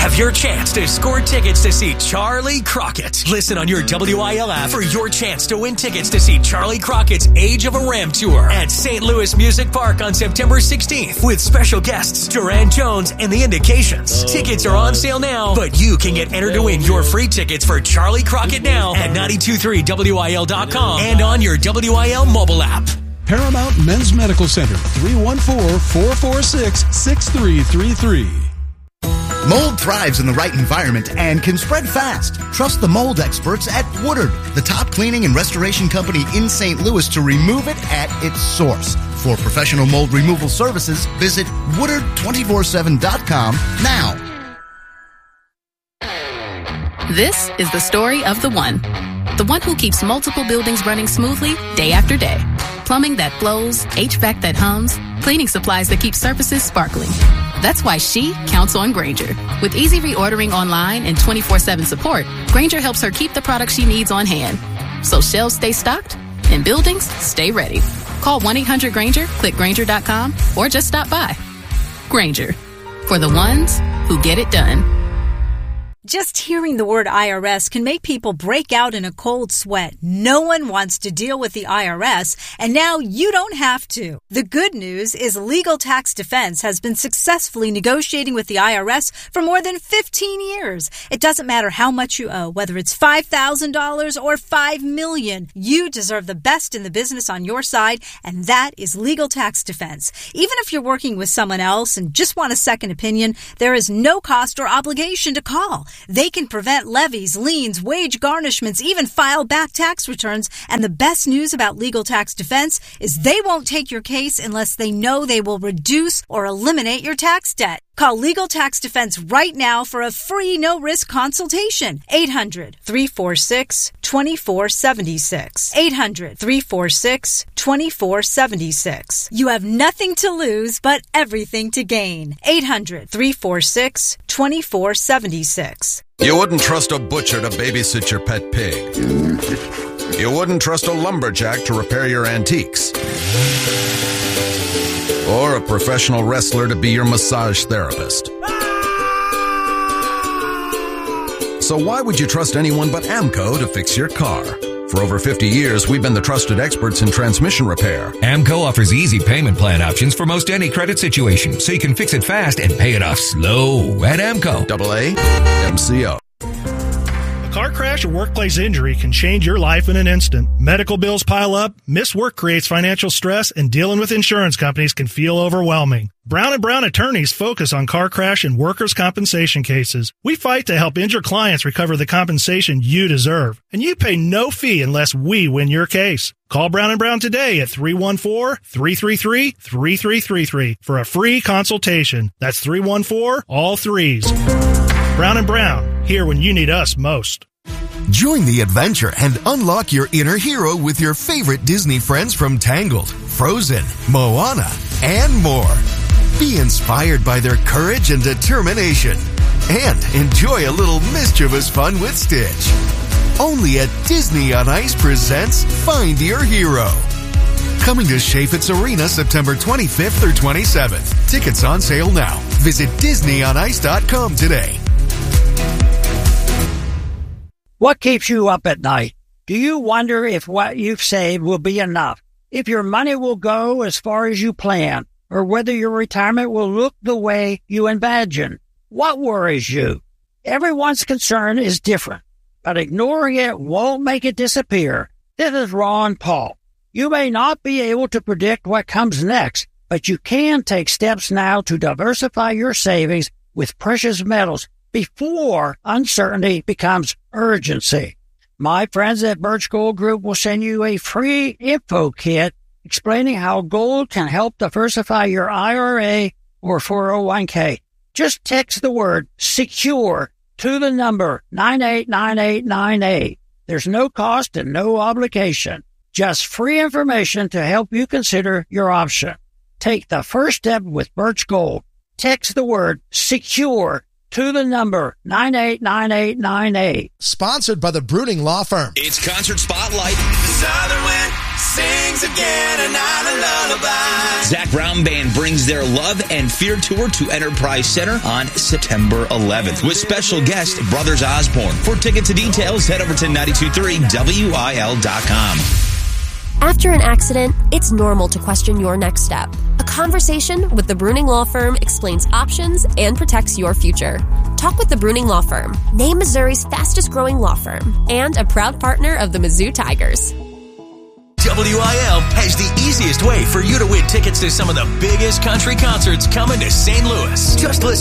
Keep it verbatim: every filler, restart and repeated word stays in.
have your chance to score tickets to see Charlie Crockett. Listen on your W I L app for your chance to win tickets to see Charlie Crockett's Age of a Ram tour at Saint Louis Music Park on September sixteenth with special guests Duran Jones and The Indications. Tickets are on sale now, but you can get entered to win your free tickets for Charlie Crockett now at nine two three W I L dot com and on your W I L mobile app. Paramount Men's Medical Center, three one four, four four six, six three three three. Mold thrives in the right environment and can spread fast. Trust the mold experts at Woodard, the top cleaning and restoration company in Saint Louis, to remove it at its source. For professional mold removal services, visit woodard two four seven dot com now. This is the story of the one. The one who keeps multiple buildings running smoothly day after day. Plumbing that flows, H V A C that hums, cleaning supplies that keep surfaces sparkling. That's why she counts on Grainger. With easy reordering online and twenty-four seven support, Grainger helps her keep the products she needs on hand. So shelves stay stocked and buildings stay ready. Call one eight hundred Grainger, click Grainger dot com, or just stop by. Grainger, for the ones who get it done. Just hearing the word I R S can make people break out in a cold sweat. No one wants to deal with the I R S, and now you don't have to. The good news is Legal Tax Defense has been successfully negotiating with the I R S for more than fifteen years. It doesn't matter how much you owe, whether it's five thousand dollars or five million dollars. You deserve the best in the business on your side, and that is Legal Tax Defense. Even if you're working with someone else and just want a second opinion, there is no cost or obligation to call. They can prevent levies, liens, wage garnishments, even file back tax returns. And the best news about Legal Tax Defense is they won't take your case unless they know they will reduce or eliminate your tax debt. Call Legal Tax Defense right now for a free no-risk consultation. eight hundred, three four six, two four seven six. eight hundred, three four six, two four seven six. You have nothing to lose but everything to gain. eight hundred, three four six, two four seven six. You wouldn't trust a butcher to babysit your pet pig. You wouldn't trust a lumberjack to repair your antiques. Or a professional wrestler to be your massage therapist. So why would you trust anyone but AMCO to fix your car? For over fifty years, we've been the trusted experts in transmission repair. AMCO offers easy payment plan options for most any credit situation, so you can fix it fast and pay it off slow at AMCO. Double A M C O. A car crash or workplace injury can change your life in an instant. Medical bills pile up, missed work creates financial stress, and dealing with insurance companies can feel overwhelming. Brown and Brown attorneys focus on car crash and workers' compensation cases. We fight to help injured clients recover the compensation you deserve. And you pay no fee unless we win your case. Call Brown and Brown today at three one four, three three three, three three three three for a free consultation. That's three one four, all threes. Brown and Brown, here when you need us most. Join the adventure and unlock your inner hero with your favorite Disney friends from Tangled, Frozen, Moana, and more. Be inspired by their courage and determination. And enjoy a little mischievous fun with Stitch. Only at Disney on Ice presents Find Your Hero. Coming to Chaffetz Arena September twenty-fifth through twenty-seventh. Tickets on sale now. Visit disney on ice dot com today. What keeps you up at night? Do you wonder if what you've saved will be enough? If your money will go as far as you plan? Or whether your retirement will look the way you imagine? What worries you? Everyone's concern is different, but ignoring it won't make it disappear. This is Ron Paul. You may not be able to predict what comes next, but you can take steps now to diversify your savings with precious metals before uncertainty becomes urgency. My friends at Birch Gold Group will send you a free info kit explaining how gold can help diversify your I R A or four oh one k. Just text the word SECURE to the number nine eight nine eight nine eight. There's no cost and no obligation. Just free information to help you consider your option. Take the first step with Birch Gold. Text the word SECURE to the number nine eight nine eight nine eight. Sponsored by the Bruning Law Firm. It's Concert Spotlight. Southern Wind. Sings again another lullaby. Zac Brown Band brings their Love and Fear tour to Enterprise Center on September eleventh with special guest Brothers Osborne. For tickets and details, head over to nine two three W I L dot com. After an accident, it's normal to question your next step. A conversation with the Bruning Law Firm explains options and protects your future. Talk with the Bruning Law Firm, named Missouri's fastest growing law firm, and a proud partner of the Mizzou Tigers. W I L has the easiest way for you to win tickets to some of the biggest country concerts coming to Saint Louis. Just listen.